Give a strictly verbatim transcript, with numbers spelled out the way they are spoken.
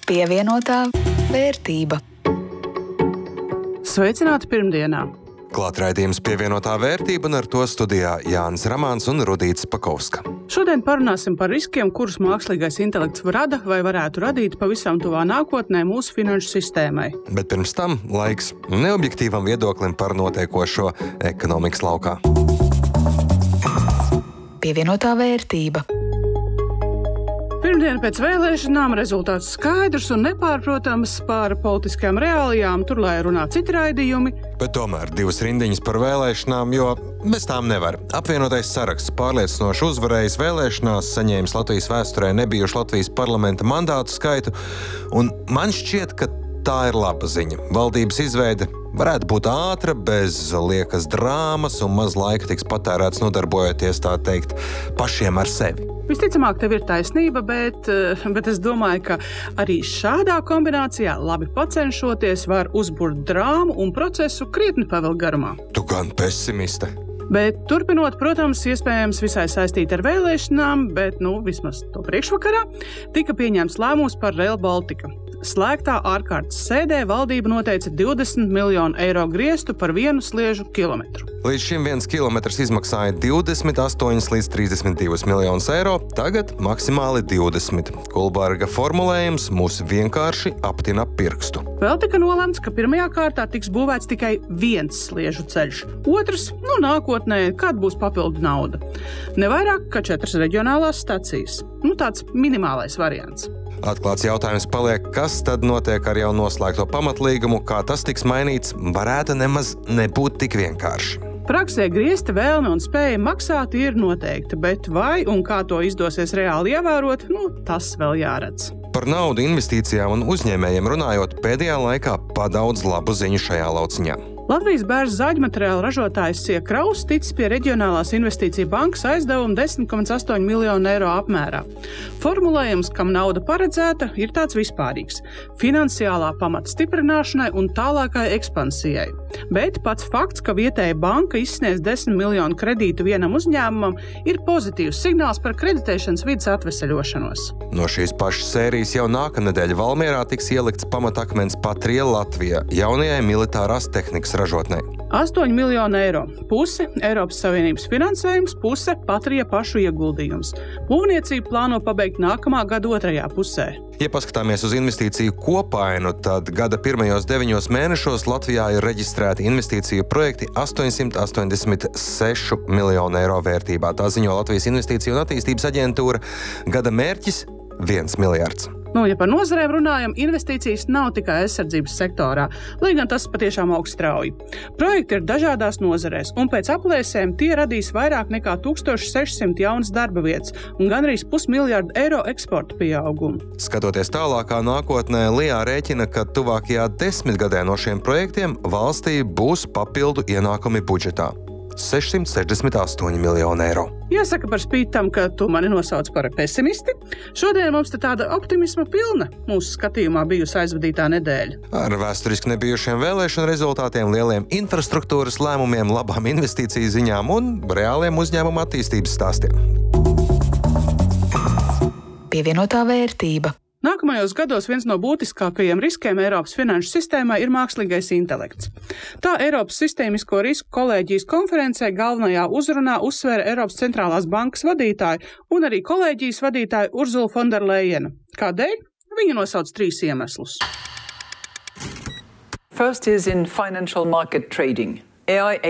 Pievienotā vērtība. Sveicināti pirmdienā! Klāt raidījums Pievienotā vērtība, un ar to studijā Jānis Ramāns un Rudīts Pakovska. Šodien parunāsim par riskiem, kurus mākslīgais intelekts rada vai varētu radīt pavisam tuvā nākotnē mūsu finanšu sistēmai. Bet pirms tam laiks neobjektīvam viedoklim par notiekošo ekonomikas laukā. Pievienotā vērtība. Pirmdien pēc vēlēšanām rezultāts skaidrs un nepārprotams par politiskajām reālijām, tur lai runā citi raidījumi. Bet tomēr divas rindiņas par vēlēšanām, jo bez tām nevar. Apvienotais saraksts pārliecinoši uzvarējis vēlēšanās, saņēmis Latvijas vēsturē nebijušu Latvijas parlamenta mandātu skaitu, un man šķiet, ka tā ir laba ziņa. Valdības izveide varētu būt ātra, bez liekas drāmas, un maz laika tiks patērēts nodarbojoties, tā teikt, pašiem ar sevi. Visticamāk, tev ir taisnība, bet, bet es domāju, ka arī šādā kombinācijā, labi pacenšoties, var uzburt drāmu un procesu krietni pavilkt garumā. Tu gan pesimiste. Bet turpinot, protams, iespējams visai saistīti ar vēlēšanām, bet, nu, vismaz to priekšvakarā, tika pieņemts lēmums par Rail Baltica. Slēgtā ārkārtas sēdē valdība noteica divdesmit miljonu eiro griestu par vienu sliežu kilometru. Līdz šim viens kilometrs izmaksāja divdesmit astoņus līdz trīsdesmit divus miljonus eiro, tagad maksimāli divdesmit. Kulberga formulējums mūs vienkārši aptina pirkstu. Vēl tika nolemts, ka pirmajā kārtā tiks būvēts tikai viens sliežu ceļš. Otrs, nu nākotnē, kāda būs papildu nauda. Ne vairāk kā četras reģionālās stacijas. Nu tāds minimālais variants. Atklāts jautājums paliek, kas tad notiek ar jau noslēgto pamatlīgumu, kā tas tiks mainīts, varētu nemaz nebūt tik vienkārši. Praksē griezta vēlme un spēja maksāt ir noteikta, bet vai un kā to izdosies reāli ievērot, nu tas vēl jāredz. Par naudu, investīcijām un uzņēmējiem runājot, pēdējā laikā padaudz labu ziņu šajā lauciņā. Latvijas bērzu zāģmateriālu ražotājs Sija Kraus ticis pie Reģionālās investīcija bankas aizdevuma desmit komats astoņi miljonu eiro apmērā. Formulējums, kam nauda paredzēta, ir tāds vispārīgs – finansiālā pamata stiprināšanai un tālākai ekspansijai. Bet pats fakts, ka vietēja banka izsniedz desmit miljonu kredītu vienam uzņēmumam, ir pozitīvs signāls par kreditēšanas vides atveseļošanos. No šīs pašas sērijas jau nākamnedēļ Valmierā tiks ielikts pamatakmens Patria Latvija jaunajai militārās tehnikas ražotnei. astoņi miljoni eiro. Puse Eiropas Savienības finansējums, puse Patria pašu ieguldījums. Būvniecību plāno pabeigt nākamā gada otrajā pusē. Ja paskatāmies uz investīciju kopainu, tad gada pirmajos deviņos mēnešos Latvijā ir reģistrēti investīciju projekti astoņsimt astoņdesmit seši miljonu eiro vērtībā. Tā ziņo Latvijas Investīciju un attīstības aģentūra. Gada mērķis – viens miljards. Nu, ja par nozarēm runājam, investīcijas nav tikai aizsardzības sektorā, lai gan tas patiešām aug strauji. Projekti ir dažādās nozarēs, un pēc aplēsēm tie radīs vairāk nekā tūkstoš sešsimt jaunas darba vietas un gandrīz pusmiljardu eiro eksporta pieaugumu. Skatoties tālākā nākotnē, Lijā rēķina, ka tuvākajā desmitgadē no šiem projektiem valstī būs papildu ienākumi budžetā – sešsimt sešdesmit astoņi miljoni eiro. Jāsaka par spīti tam, ka tu mani nosauc par pesimisti. Šodien mums te tāda optimisma pilna mūsu skatījumā bijusi aizvadītā nedēļa. Ar vēsturiski nebijušiem vēlēšanu rezultātiem, lieliem infrastruktūras lēmumiem, labām investīciju ziņām un reāliem uzņēmuma attīstības stāstiem. Pievienotā vērtība. Nākamajos gados viens no būtiskākajiem riskiem Eiropas finanšu sistēmai ir mākslīgais intelekts. Tā Eiropas sistēmisko risku kolēģijas konferencē galvenajā uzrunā uzsvēra Eiropas centrālās bankas vadītāja un arī kolēģijas vadītāja Urzula von der Leyena. Kādēļ? Viņa nosauc trīs iemeslus. First is in financial market trading. A I